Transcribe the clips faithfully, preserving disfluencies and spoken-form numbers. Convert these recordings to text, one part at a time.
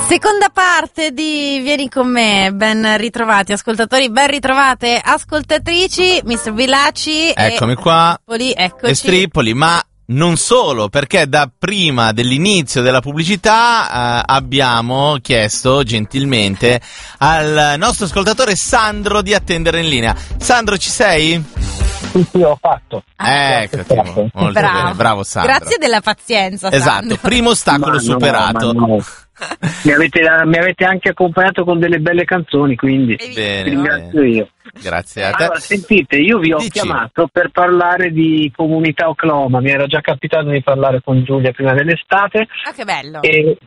Seconda parte di Vieni con me, ben ritrovati ascoltatori, ben ritrovate ascoltatrici, mister Villacci. Eccomi e qua, Stripoli, eccoci. e Stripoli, ma non solo, perché da prima dell'inizio della pubblicità eh, abbiamo chiesto gentilmente al nostro ascoltatore Sandro di attendere in linea. Sandro, ci sei? Sì, sì, ho fatto. Eccoti, Fatto. molto Bravo. bene, bravo Sandro. Grazie della pazienza, Esatto, Sandro. primo ostacolo Ma no, superato. ma no. Mi avete, mi avete anche accompagnato con delle belle canzoni, quindi Bene, vi ringrazio bene. io. Grazie a te. Allora, sentite, io vi ho Dici. chiamato per parlare di comunità Oklahoma. Mi era già capitato di parlare con Giulia prima dell'estate Ah, che bello. e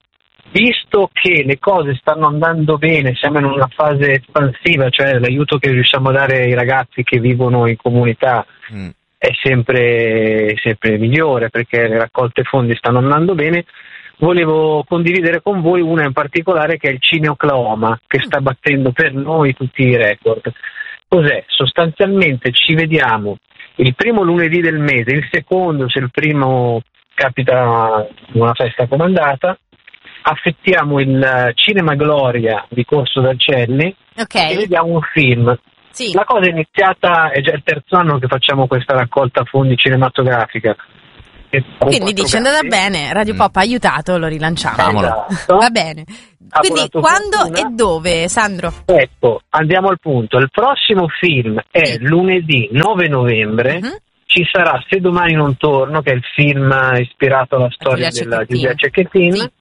visto che le cose stanno andando bene, siamo in una fase espansiva, cioè l'aiuto che riusciamo a dare ai ragazzi che vivono in comunità Mm. è sempre, sempre migliore perché le raccolte fondi stanno andando bene. Volevo condividere con voi una in particolare che è il Cine Oklahoma, che sta battendo per noi tutti i record. Cos'è? Sostanzialmente ci vediamo il primo lunedì del mese, il secondo se il primo capita una festa comandata, affettiamo il Cinema Gloria di Corso d'Arcelli Ok. e vediamo un film. Sì. La cosa è iniziata, è già il terzo anno che facciamo questa raccolta fondi cinematografica. E con Quindi quattro dice è andata gatti. bene, Radio Mm. Pop ha aiutato, lo rilanciamo. Famolo. Esatto. Va bene. Ha Quindi volato quando fortuna. e dove, Sandro? Ecco, andiamo al punto. Il prossimo film è Sì. lunedì nove novembre. Mhm. Ci sarà Se domani non torno, che è il film ispirato alla storia Giulia della Cecchettin. Giulia Cecchettin. Sì.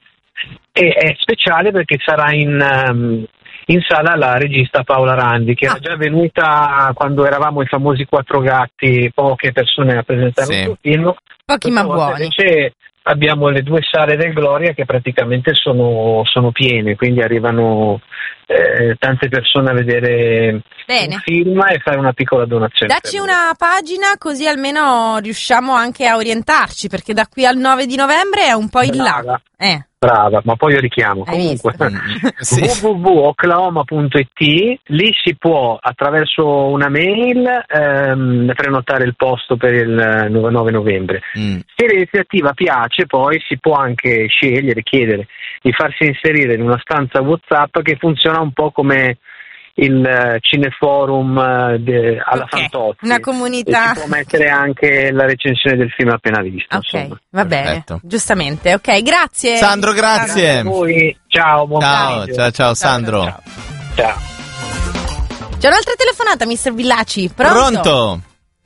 E è speciale perché sarà in, um, in sala la regista Paola Randi, che Ah. era già venuta quando eravamo i famosi Quattro Gatti, poche persone a presentare Sì. il suo film. Pochi ma Questa volta buoni. Invece abbiamo le due sale del Gloria che praticamente sono, sono piene, quindi arrivano eh, tante persone a vedere Bene. un film e fare una piccola donazione. Dacci per una pagina così almeno riusciamo anche a orientarci, perché da qui al nove di novembre è un po' in là. Brava. Eh, Brava, ma poi io richiamo. Hai Comunque, visto? Mm, sì. w w w punto oklahoma punto i t, lì si può attraverso una mail ehm, prenotare il posto per il nove novembre. Mm. Se l'iniziativa piace, poi si può anche scegliere, chiedere di farsi inserire in una stanza WhatsApp che funziona un po' come il eh, cineforum eh, de- alla Ok, Fantozzi. una E comunità. si può mettere anche la recensione del film appena visto. Ok, insomma. va bene, Perfetto. giustamente. Ok, grazie. Sandro, grazie. Grazie a voi. Ciao, buon Ciao, pomeriggio. ciao, ciao Sandro. ciao. Ciao. C'è un'altra telefonata, mister Villacci. Pronto? Pronto?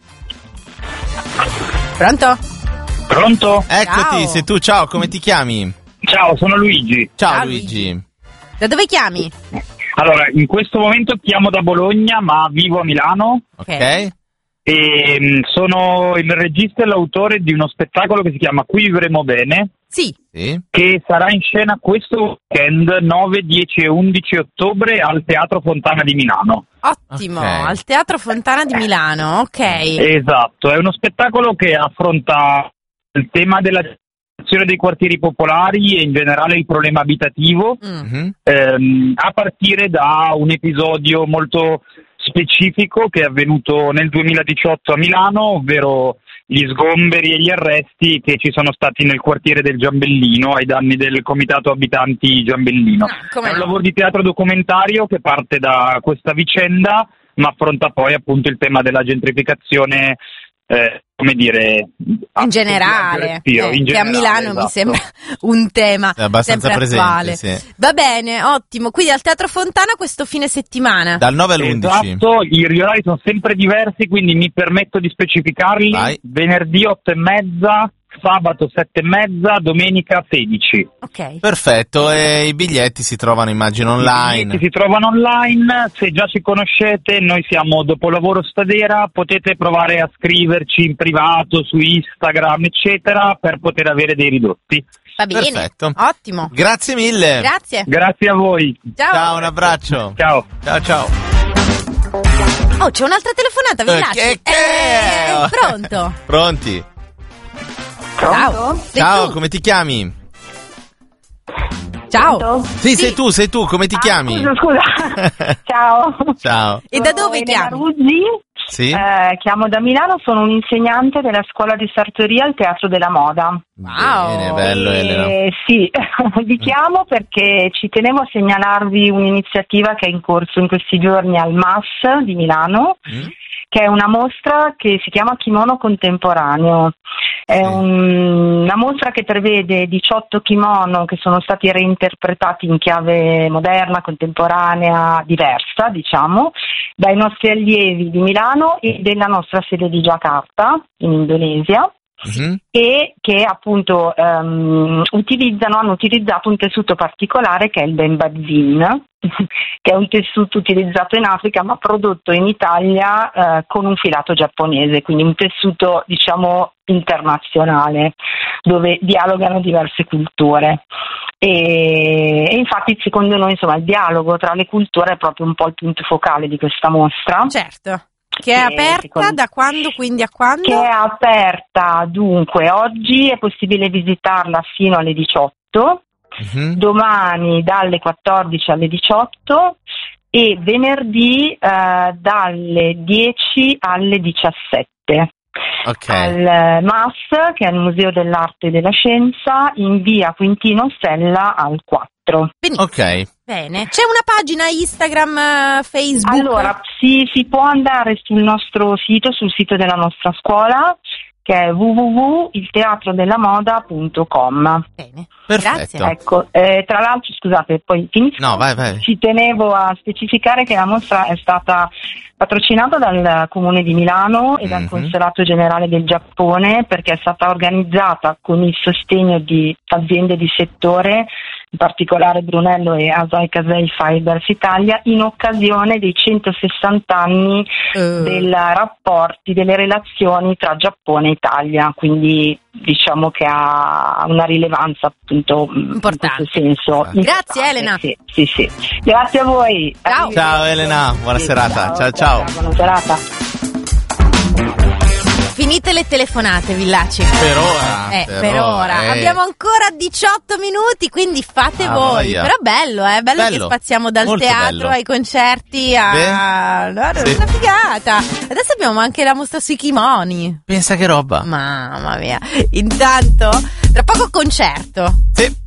Pronto? Pronto? Eccoti, Ciao. sei tu, ciao, come ti chiami? Ciao, sono Luigi. Ciao, Ciao, Luigi. Da dove chiami? Allora, in questo momento chiamo da Bologna, ma vivo a Milano Ok. e mh, sono il regista e l'autore di uno spettacolo che si chiama Qui vivremo bene, Sì. Sì. che sarà in scena questo weekend nove, dieci e undici ottobre al Teatro Fontana di Milano. Ottimo, Ok. al Teatro Fontana di Milano, ok. Esatto, è uno spettacolo che affronta il tema della gestione dei quartieri popolari e in generale il problema abitativo, Mm. Mhm. ehm, a partire da un episodio molto specifico che è avvenuto nel duemiladiciotto a Milano, ovvero gli sgomberi e gli arresti che ci sono stati nel quartiere del Giambellino ai danni del Comitato Abitanti Giambellino. Ah, come È un no. lavoro di teatro documentario che parte da questa vicenda, ma affronta poi appunto il tema della gentrificazione, eh, come dire, a- In generale, respiro, eh, in che a generale, Milano mi esatto. sembra un tema È abbastanza sempre presente, attuale. sì. Va bene, ottimo. Quindi al Teatro Fontana questo fine settimana. Dal nove all'undici. Esatto, gli orari sono sempre diversi, quindi mi permetto di specificarli. Vai. Venerdì otto e mezza, sabato sette e mezza, domenica sedici. Ok. Perfetto, e i biglietti si trovano immagino I online. biglietti si trovano online, se già ci conoscete, noi siamo Dopolavoro Stadera, potete provare a scriverci in privato su Instagram, eccetera, per poter avere dei ridotti. Va bene. Perfetto. Ottimo. Grazie mille. Grazie. Grazie a voi. Ciao. Ciao, un abbraccio. Ciao. Ciao, ciao. Oh, c'è un'altra telefonata, Eh, Villacci. che- che- Eh, pronto? Pronti? Ciao. Sei Ciao, tu? come ti chiami? Ciao. Sì, sei tu, sei tu, come ti chiami? Scusa, scusa. Ciao. Ciao. E da Sono dove Elena chiami? Ruzzi, Sì. Eh, chiamo da Milano, sono un insegnante della scuola di sartoria al Teatro della Moda. Wow. Bene, bello, Elena. Eh, sì, vi chiamo perché ci tenevo a segnalarvi un'iniziativa che è in corso in questi giorni al M A S di Milano, Mm. che è una mostra che si chiama Kimono Contemporaneo. È Sì. un- una mostra che prevede diciotto kimono che sono stati reinterpretati in chiave moderna, contemporanea, diversa, diciamo, dai nostri allievi di Milano e della nostra sede di Giacarta, in Indonesia. Mhm. E che appunto ehm, utilizzano, hanno utilizzato un tessuto particolare che è il Bembazin, che è un tessuto utilizzato in Africa ma prodotto in Italia eh, con un filato giapponese, quindi un tessuto diciamo internazionale dove dialogano diverse culture. E, e infatti secondo noi insomma il dialogo tra le culture è proprio un po' il punto focale di questa mostra. Certo. Che è Che aperta secondo- da quando, quindi a quando? Che è aperta dunque, oggi è possibile visitarla fino alle diciotto, Mhm. domani dalle quattordici alle diciotto e venerdì eh, dalle dieci alle diciassette. Ok. Al M A S, che è il Museo dell'Arte e della Scienza, in via Quintino Stella al quattro. Benissimo. Ok. Bene. C'è una pagina Instagram, eh, Facebook? Allora, si, si può andare sul nostro sito, sul sito della nostra scuola, che è w w w punto il teatro della moda punto com. Bene. Perfetto. Grazie. Ecco, eh, tra l'altro, scusate, poi finisco. No, vai, vai. Ci tenevo a specificare che la mostra è stata patrocinata dal Comune di Milano e dal Mhm. Consolato Generale del Giappone, perché è stata organizzata con il sostegno di aziende di settore, in particolare Brunello e Asahi Kasei Fibers Italia, in occasione dei centosessanta anni Eh, dei rapporti, delle relazioni tra Giappone e Italia, quindi diciamo che ha una rilevanza appunto mh, Importante. in questo senso. Grazie, importante, Elena. Sì, sì, sì. Grazie a voi. Ciao. Arrivederci. Ciao, Elena, buona Sì, serata. Ciao, ciao. Buona serata. Finite le telefonate, Villacci. Per ora. Eh, per, ora. eh. Abbiamo ancora diciotto minuti, quindi fate Ah, voi. voglia. Però bello, eh? Bello, Bello. che spaziamo dal Molto teatro bello. ai concerti a... No, no, Sì. una figata. Adesso abbiamo anche la mostra sui kimoni. Pensa che roba. Mamma mia. Intanto, tra poco concerto. Sì.